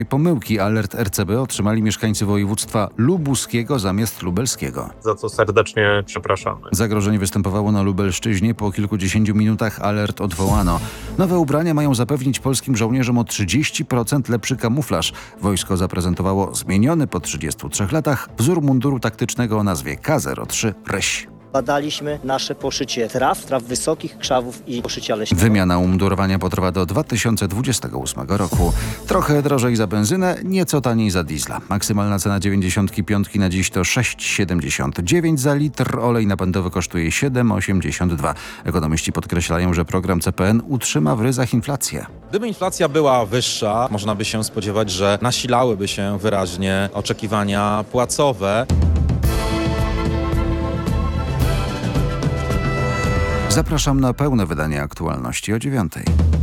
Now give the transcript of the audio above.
Pomyłki alert RCB otrzymali mieszkańcy województwa lubuskiego zamiast lubelskiego. Za co serdecznie przepraszamy. Zagrożenie występowało na Lubelszczyźnie. Po kilkudziesięciu minutach alert odwołano. Nowe ubrania mają zapewnić polskim żołnierzom o 30% lepszy kamuflaż. Wojsko zaprezentowało zmieniony po 33 latach wzór munduru taktycznego o nazwie K03 Ryś. Badaliśmy nasze poszycie traw wysokich, krzawów i poszycia leśnego. Wymiana umundurowania potrwa do 2028 roku. Trochę drożej za benzynę, nieco taniej za diesla. Maksymalna cena 95 na dziś to 6,79 za litr. Olej napędowy kosztuje 7,82. Ekonomiści podkreślają, że program CPN utrzyma w ryzach inflację. Gdyby inflacja była wyższa, można by się spodziewać, że nasilałyby się wyraźnie oczekiwania płacowe. Zapraszam na pełne wydanie aktualności o 9:00.